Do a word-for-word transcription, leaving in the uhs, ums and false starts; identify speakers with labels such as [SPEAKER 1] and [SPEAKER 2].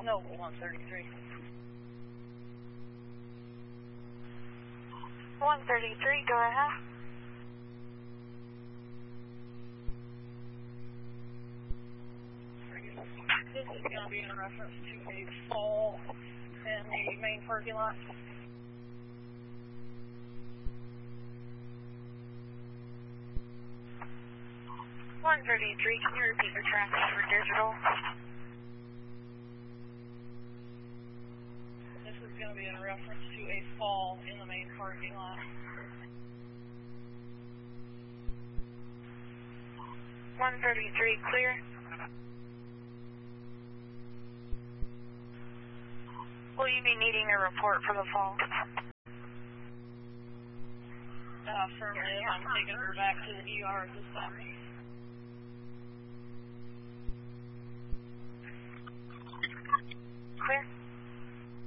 [SPEAKER 1] No, one thirty-three.
[SPEAKER 2] one thirty-three, go ahead.
[SPEAKER 1] This is going to be in reference to a fall in the main parking lot.
[SPEAKER 2] one thirty-three, can you repeat your traffic for digital?
[SPEAKER 1] This is going to be in reference to a fall in the main parking lot.
[SPEAKER 2] one thirty-three, clear. Will you be needing a report for the fall?
[SPEAKER 1] Uh, affirmative, I'm taking her back to the E R at this time.
[SPEAKER 2] Clear.